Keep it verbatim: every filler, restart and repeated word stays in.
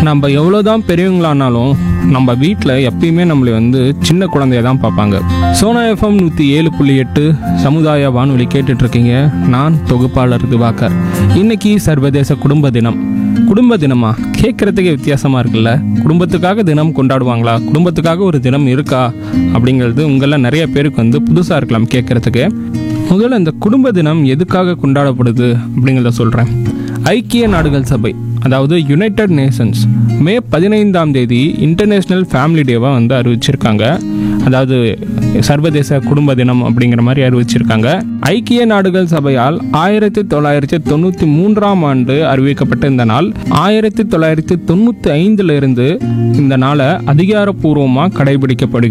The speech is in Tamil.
நம்ம எவ்வளோதான் பெரியவங்களானாலும் நம்ம வீட்டில் எப்பயுமே நம்மளை வந்து சின்ன குழந்தைய தான் பார்ப்பாங்க. சோனா எஃப்எம் நூற்றி ஏழு புள்ளி எட்டு சமுதாய வானொலி கேட்டுட்டு இருக்கீங்க. நான் தொகுப்பாளர் திவாகர். இன்னைக்கு சர்வதேச குடும்ப தினம். குடும்ப தினமா கேட்குறதுக்கே வித்தியாசமாக இருக்குல்ல. குடும்பத்துக்காக தினம் கொண்டாடுவாங்களா, குடும்பத்துக்காக ஒரு தினம் இருக்கா அப்படிங்கிறது உங்களில் நிறைய பேருக்கு வந்து புதுசாக இருக்கலாம் கேட்குறதுக்கு. முதல்ல இந்த குடும்ப தினம் எதுக்காக கொண்டாடப்படுது அப்படிங்கிறத சொல்கிறேன். ஐக்கிய நாடுகள் சபை, அதாவது யுனைடெட் நேஷன்ஸ், மே பதினைந்தாம் தேதி இன்டர்நேஷ்னல் ஃபேமிலி டேவாக வந்து அறிவிச்சிருக்காங்க. அதாவது சர்வதேச குடும்ப தினம் அப்படிங்கிற மாதிரி அறிவிச்சிருக்காங்க. ஐக்கிய நாடுகள் சபையால் ஆயிரத்தி தொள்ளாயிரத்தி தொண்ணூற்றி மூன்றாம் ஆண்டு அறிவிக்கப்பட்ட இந்த நாள் ஆயிரத்தி தொள்ளாயிரத்தி தொண்ணூற்றி ஐந்துல இருந்து இந்த நாளை அதிகாரப்பூர்வமாக கடைபிடிக்கப்படுகிறது.